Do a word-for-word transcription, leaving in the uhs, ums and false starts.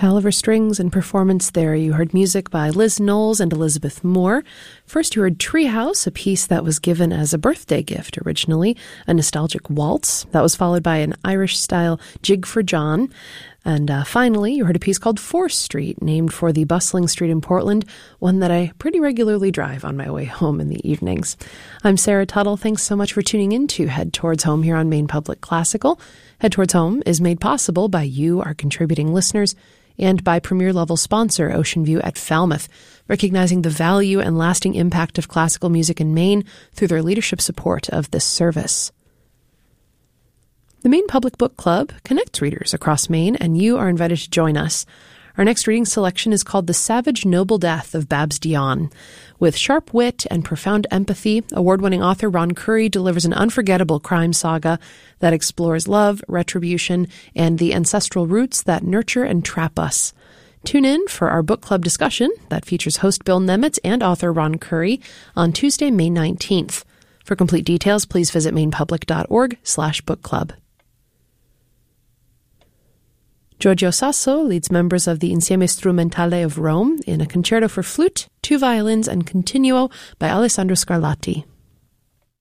Palaver Strings and performance there. You heard music by Liz Knowles and Elizabeth Moore. First, you heard Treehouse, a piece that was given as a birthday gift originally, a nostalgic waltz. That was followed by an Irish-style Jig for John. And uh, finally, you heard a piece called Fourth Street, named for the bustling street in Portland, one that I pretty regularly drive on my way home in the evenings. I'm Sarah Tuttle. Thanks so much for tuning in to Head Towards Home here on Maine Public Classical. Head Towards Home is made possible by you, our contributing listeners, and by premier-level sponsor Ocean View at Falmouth, recognizing the value and lasting impact of classical music in Maine through their leadership support of this service. The Maine Public Book Club connects readers across Maine, and you are invited to join us. Our next reading selection is called The Savage Noble Death of Babs Dionne. With sharp wit and profound empathy, award-winning author Ron Curry delivers an unforgettable crime saga that explores love, retribution, and the ancestral roots that nurture and trap us. Tune in for our book club discussion that features host Bill Nemetz and author Ron Curry on Tuesday, May nineteenth. For complete details, please visit mainepublic.org slash book club. Giorgio Sasso leads members of the Insieme Strumentale of Rome in a concerto for flute, two violins, and continuo by Alessandro Scarlatti.